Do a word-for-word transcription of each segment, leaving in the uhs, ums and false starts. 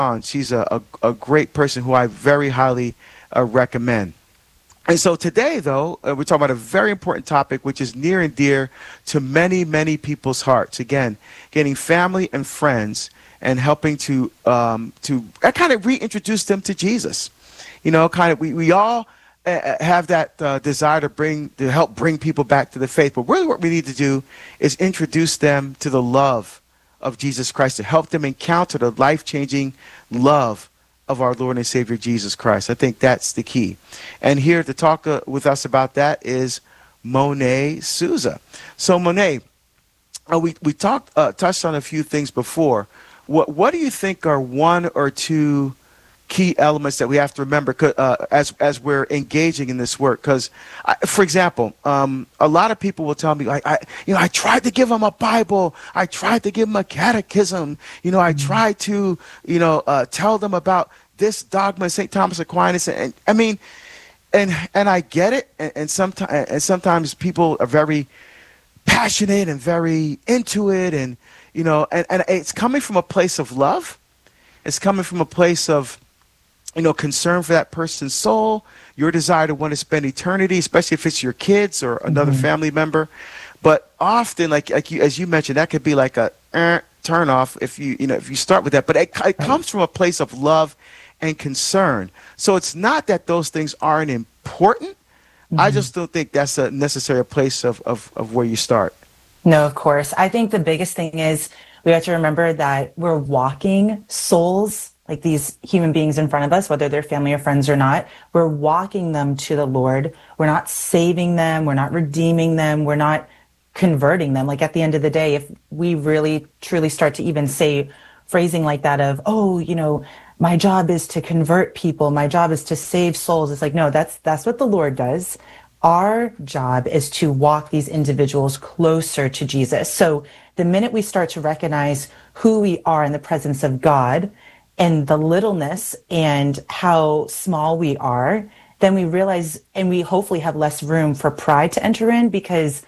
on. She's a, a, a great person who I very highly uh, recommend. And so today, though, uh, we're talking about a very important topic, which is near and dear to many, many people's hearts. Again, getting family and friends and helping to um, to uh, kind of reintroduce them to Jesus. You know, kind of we, we all uh, have that uh, desire to bring to help bring people back to the faith. But really what we need to do is introduce them to the love of Jesus Christ, to help them encounter the life-changing love of our Lord and Savior Jesus Christ. I think that's the key. And here to talk uh, with us about that is Monet Souza. So Monet, uh, we we talked uh, touched on a few things before. What what do you think are one or two key elements that we have to remember uh, as as we're engaging in this work? Because, for example, um, a lot of people will tell me, I, I, you know, I tried to give them a Bible, I tried to give them a catechism, you know, I tried to, you know, uh, tell them about this dogma, Saint Thomas Aquinas, and, and I mean, and and I get it, and, and sometimes and sometimes people are very passionate and very into it, and you know, and, and it's coming from a place of love, it's coming from a place of, you know, concern for that person's soul, your desire to want to spend eternity, especially if it's your kids or another mm-hmm. family member. But often, like like you, as you mentioned, that could be like a eh, turn off if you you know if you start with that. But it, it comes from a place of love and concern. So it's not that those things aren't important. Mm-hmm. I just don't think that's a necessary place of, of of where you start. No, of course. I think the biggest thing is we have to remember that we're walking souls, like these human beings in front of us, whether they're family or friends or not. We're walking them to the Lord. We're not saving them. We're not redeeming them. We're not converting them. Like at the end of the day, if we really truly start to even say phrasing like that of, oh, you know, my job is to convert people, my job is to save souls. It's like, no, that's that's what the Lord does. Our job is to walk these individuals closer to Jesus. So the minute we start to recognize who we are in the presence of God and the littleness and how small we are, then we realize, and we hopefully have less room for pride to enter in, because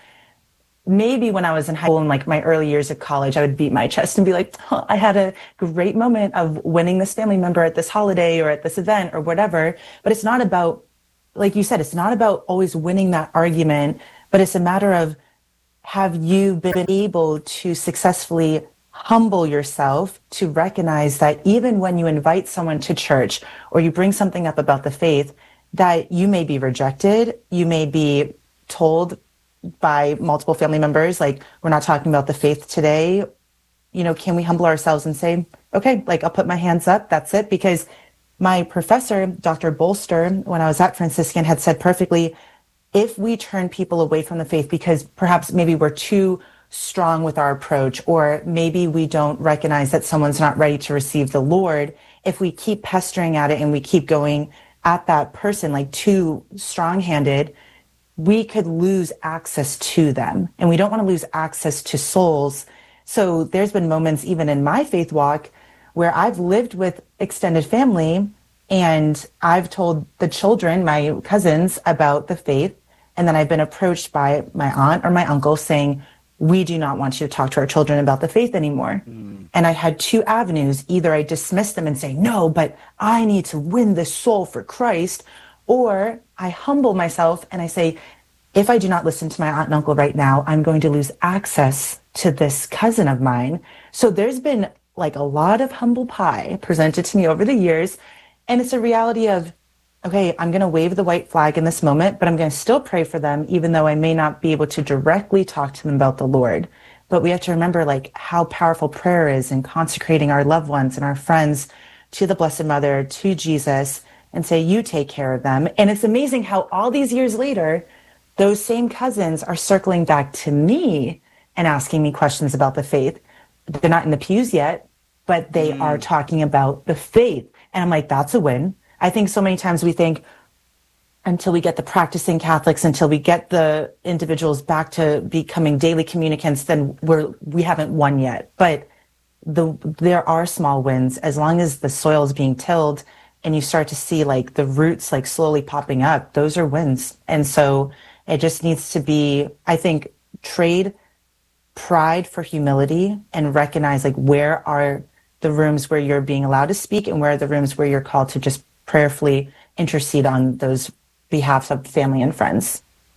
maybe when I was in high school and like my early years of college, I would beat my chest and be like, oh, I had a great moment of winning this family member at this holiday or at this event or whatever. But it's not about, like you said, it's not about always winning that argument, but it's a matter of, have you been able to successfully humble yourself to recognize that even when you invite someone to church or you bring something up about the faith, that you may be rejected, you may be told by multiple family members, like, we're not talking about the faith today. You know, can we humble ourselves and say, okay, like, I'll put my hands up, that's it? Because my professor, Doctor Bolster, when I was at Franciscan, had said perfectly, if we turn people away from the faith because perhaps maybe we're too strong with our approach, or maybe we don't recognize that someone's not ready to receive the Lord, if we keep pestering at it and we keep going at that person like too strong-handed, we could lose access to them. And we don't want to lose access to souls. So there's been moments even in my faith walk where I've lived with extended family and I've told the children, my cousins, about the faith. And then I've been approached by my aunt or my uncle saying, we do not want you to talk to our children about the faith anymore. Mm. And I had two avenues. Either I dismiss them and say, no, but I need to win this soul for Christ. Or I humble myself and I say, if I do not listen to my aunt and uncle right now, I'm going to lose access to this cousin of mine. So there's been like a lot of humble pie presented to me over the years. And it's a reality of, okay, I'm going to wave the white flag in this moment, but I'm going to still pray for them, even though I may not be able to directly talk to them about the Lord. But we have to remember like how powerful prayer is in consecrating our loved ones and our friends to the Blessed Mother, to Jesus, and say, you take care of them. And it's amazing how all these years later, those same cousins are circling back to me and asking me questions about the faith. They're not in the pews yet, but they mm. are talking about the faith. And I'm like, that's a win. I think so many times we think until we get the practicing Catholics, until we get the individuals back to becoming daily communicants, then we're, we haven't won yet. But the, there are small wins as long as the soil is being tilled and you start to see like the roots like slowly popping up. Those are wins. And so it just needs to be, I think, trade pride for humility and recognize like where our the rooms where you're being allowed to speak and where are the rooms where you're called to just prayerfully intercede on those behalfs of family and friends.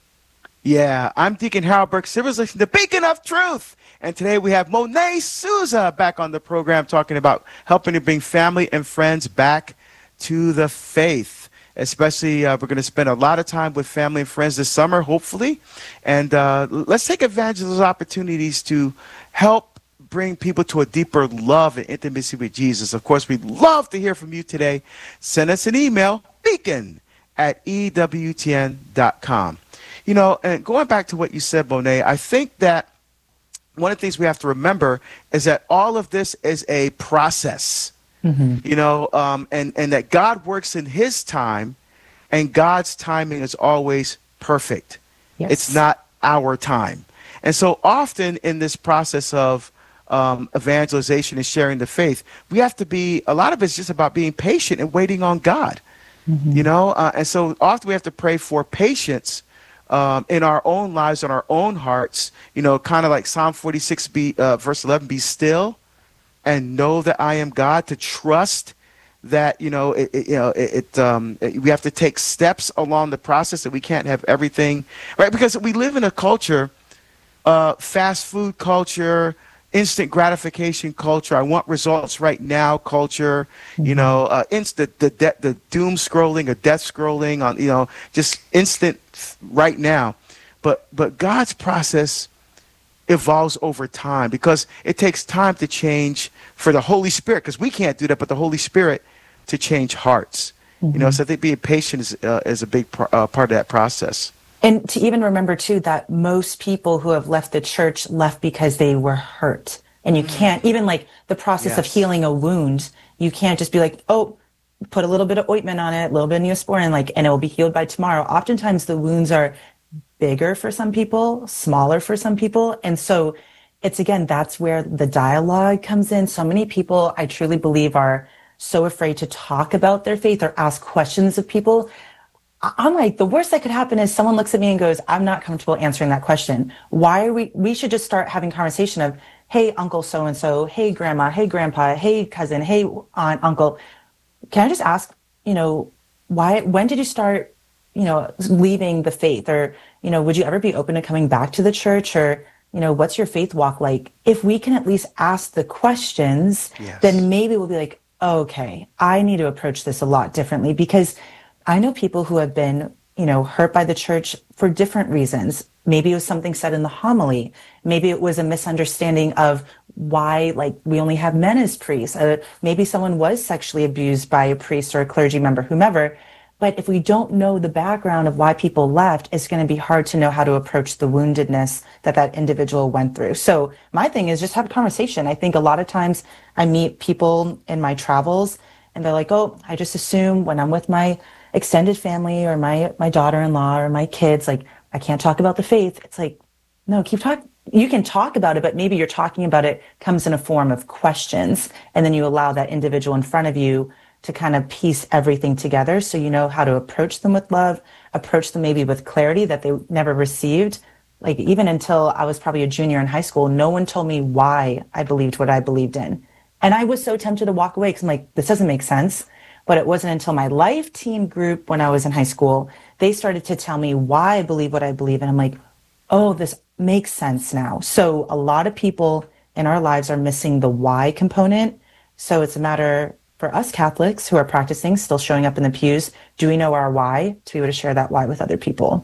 Yeah, I'm Deacon Harold Burke Sivers, listening to Beacon of Truth. And today we have Monet Souza back on the program talking about helping to bring family and friends back to the faith. Especially, uh, we're going to spend a lot of time with family and friends this summer, hopefully. And uh, let's take advantage of those opportunities to help bring people to a deeper love and intimacy with Jesus. Of course, we'd love to hear from you today. Send us an email, beacon at E W T N dot com. You know, and going back to what you said, Monet, I think that one of the things we have to remember is that all of this is a process, mm-hmm. you know, um, and, and that God works in his time, and God's timing is always perfect. Yes. It's not our time. And so often in this process of um, evangelization and sharing the faith, we have to be, a lot of it's just about being patient and waiting on God, mm-hmm. you know, uh, and so often we have to pray for patience Um, in our own lives, in our own hearts, you know, kind of like Psalm forty-six, be, uh, verse eleven, be still and know that I am God, to trust that, you know, it, it, you know, it, it um, it, we have to take steps along the process, that we can't have everything, right? Because we live in a culture, uh, fast food culture, instant gratification culture, I want results right now culture, mm-hmm. you know, uh, instant, the, de- the doom scrolling or death scrolling on, you know, just instant right now. But, but God's process evolves over time, because it takes time to change for the Holy Spirit, because we can't do that, but the Holy Spirit to change hearts. Mm-hmm. You know, so I think being patient is, uh, is a big pro- uh, part of that process. And to even remember, too, that most people who have left the church left because they were hurt. And you can't, even like the process yes. of healing a wound, you can't just be like, oh, put a little bit of ointment on it, a little bit of Neosporin, like, and it will be healed by tomorrow. Oftentimes the wounds are bigger for some people, smaller for some people. And so it's, again, that's where the dialogue comes in. So many people, I truly believe, are so afraid to talk about their faith or ask questions of people. I'm like, the worst that could happen is someone looks at me and goes, I'm not comfortable answering that question. Why are we, we should just start having conversation of, hey, uncle so-and-so, hey, grandma, hey, grandpa, hey, cousin, hey, aunt, uncle. Can I just ask, you know, why, when did you start, you know, leaving the faith? Or, you know, would you ever be open to coming back to the church? Or, you know, what's your faith walk like? If we can at least ask the questions, yes. then maybe we'll be like, oh, okay, I need to approach this a lot differently, because I know people who have been, you know, hurt by the church for different reasons. Maybe it was something said in the homily. Maybe it was a misunderstanding of why, like, we only have men as priests. Uh, maybe someone was sexually abused by a priest or a clergy member, whomever. But if we don't know the background of why people left, it's going to be hard to know how to approach the woundedness that that individual went through. So my thing is just have a conversation. I think a lot of times I meet people in my travels and they're like, oh, I just assume when I'm with my extended family or my, my daughter-in-law or my kids, like, I can't talk about the faith. It's like, no, keep talking. You can talk about it, but maybe you're talking about it comes in a form of questions. And then you allow that individual in front of you to kind of piece everything together. So you know how to approach them with love, approach them maybe with clarity that they never received. Like, even until I was probably a junior in high school, no one told me why I believed what I believed in. And I was so tempted to walk away because I'm like, this doesn't make sense. But it wasn't until my life team group when I was in high school, they started to tell me why I believe what I believe. And I'm like, oh, this makes sense now. So a lot of people in our lives are missing the why component. So it's a matter for us Catholics who are practicing, still showing up in the pews. Do we know our why to be able to share that why with other people?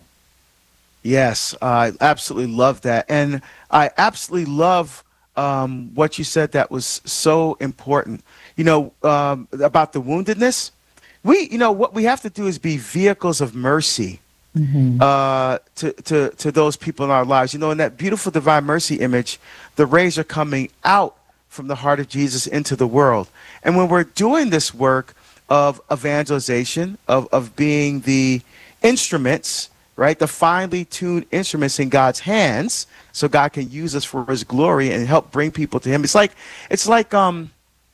Yes, I absolutely love that. And I absolutely love um, what you said that was so important. You know, um, about the woundedness, we, you know, what we have to do is be vehicles of mercy mm-hmm. uh, to, to, to those people in our lives. You know, in that beautiful divine mercy image, the rays are coming out from the heart of Jesus into the world. And when we're doing this work of evangelization, of, of being the instruments, right, the finely tuned instruments in God's hands, so God can use us for his glory and help bring people to him. It's like, it's like, um,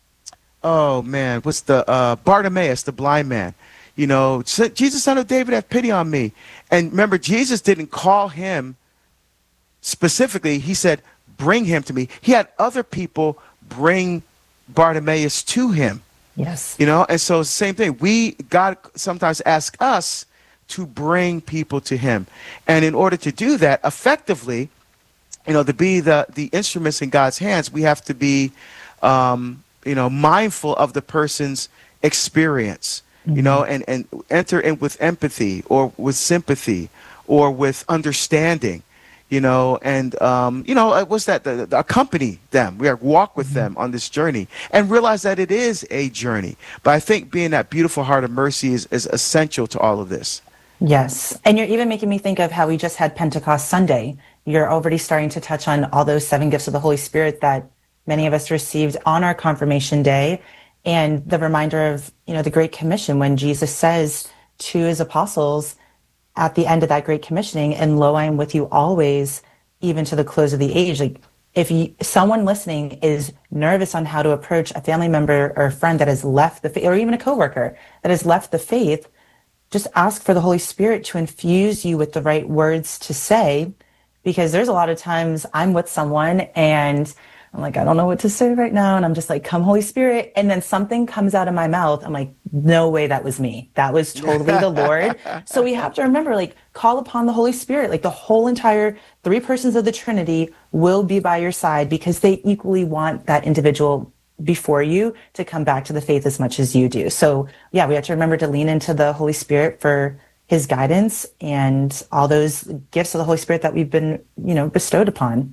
oh man, what's the uh, Bartimaeus, the blind man? You know, Jesus, son of David, have pity on me. And remember, Jesus didn't call him specifically. He said, bring him to me. He had other people bring Bartimaeus to him. Yes. You know, and so same thing. We God sometimes asks us to bring people to him. And in order to do that effectively, you know, to be the the instruments in God's hands, we have to be um, you know, mindful of the person's experience, mm-hmm. you know, and, and enter in with empathy or with sympathy or with understanding. You know, and, um, you know, what's that? The, the, accompany them. We are walk with mm-hmm. them on this journey and realize that it is a journey. But I think being that beautiful heart of mercy is, is essential to all of this. Yes. And you're even making me think of how we just had Pentecost Sunday. You're already starting to touch on all those seven gifts of the Holy Spirit that many of us received on our confirmation day. And the reminder of, you know, the Great Commission when Jesus says to his apostles, at the end of that great commissioning, and lo, I am with you always, even to the close of the age. Like, if you, someone listening is nervous on how to approach a family member or a friend that has left the faith, or even a coworker that has left the faith, just ask for the Holy Spirit to infuse you with the right words to say, because there's a lot of times I'm with someone and I'm like, I don't know what to say right now. And I'm just like, come Holy Spirit. And then something comes out of my mouth. I'm like, no way, that was me. That was totally the Lord. So we have to remember, like, call upon the Holy Spirit. Like, the whole entire three persons of the Trinity will be by your side because they equally want that individual before you to come back to the faith as much as you do. So yeah, we have to remember to lean into the Holy Spirit for his guidance and all those gifts of the Holy Spirit that we've been, you know, bestowed upon.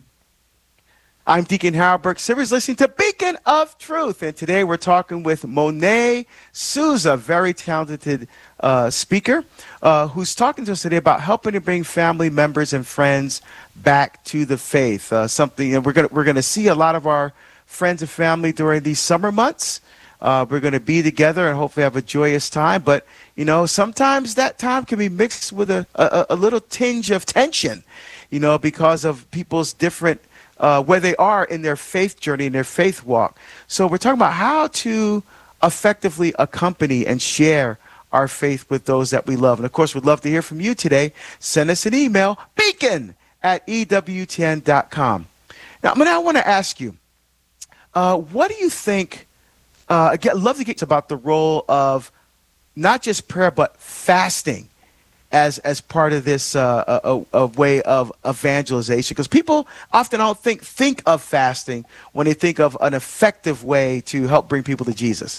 I'm Deacon Harold Burke Sivers, listening to Beacon of Truth. And today we're talking with Monet Souza, very talented uh, speaker, uh, who's talking to us today about helping to bring family members and friends back to the faith. Uh, something, and we're gonna we're gonna see a lot of our friends and family during these summer months. Uh, we're going to be together and hopefully have a joyous time. But, you know, sometimes that time can be mixed with a, a, a little tinge of tension, you know, because of people's different Uh, where they are in their faith journey, in their faith walk. So we're talking about how to effectively accompany and share our faith with those that we love. And of course, we'd love to hear from you today. Send us an email, beacon at E W T N dot com. Now, I, mean, I want to ask you, uh, what do you think, uh, I'd love to get about the role of not just prayer, but fasting as as part of this uh, a, a way of evangelization, because people often don't think think of fasting when they think of an effective way to help bring people to Jesus.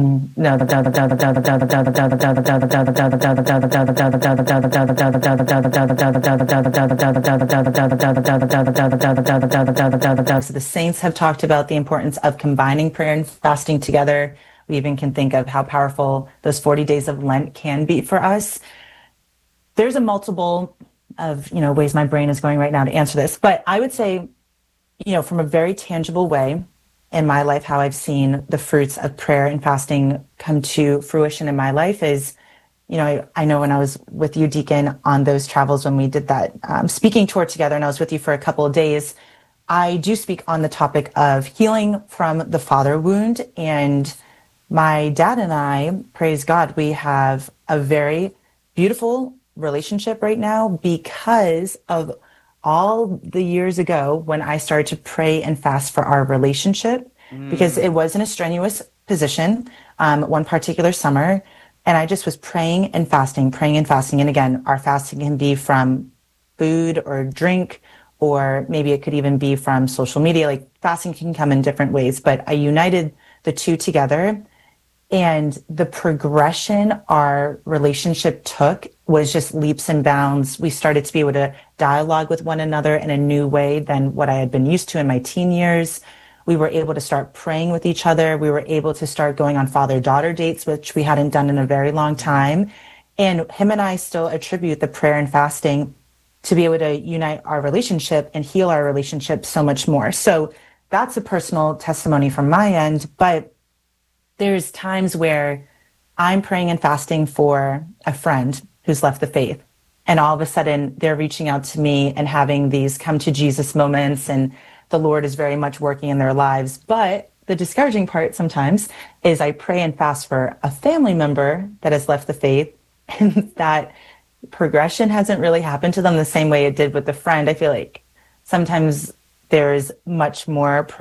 So the saints have talked about the importance of combining prayer and fasting together. We even can think of how powerful those forty days of Lent can be for us. There's a multiple of, you know, ways my brain is going right now to answer this, but I would say, you know, from a very tangible way in my life, how I've seen the fruits of prayer and fasting come to fruition in my life is, you know, I, I know when I was with you, Deacon, on those travels when we did that um, speaking tour together, and I was with you for a couple of days, I do speak on the topic of healing from the father wound. And my dad and I, praise God, we have a very beautiful relationship right now because of all the years ago when I started to pray and fast for our relationship, mm. because it was in a strenuous position um, one particular summer. And I just was praying and fasting, praying and fasting. And again, our fasting can be from food or drink, or maybe it could even be from social media. Like, fasting can come in different ways, but I united the two together. And the progression our relationship took was just leaps and bounds. We started to be able to dialogue with one another in a new way than what I had been used to in my teen years. We were able to start praying with each other. We were able to start going on father-daughter dates, which we hadn't done in a very long time. And him and I still attribute the prayer and fasting to be able to unite our relationship and heal our relationship so much more. So that's a personal testimony from my end. But there's times where I'm praying and fasting for a friend who's left the faith, and all of a sudden they're reaching out to me and having these come to Jesus moments, and the Lord is very much working in their lives. But the discouraging part sometimes is I pray and fast for a family member that has left the faith, and that progression hasn't really happened to them the same way it did with the friend. I feel like sometimes there's much more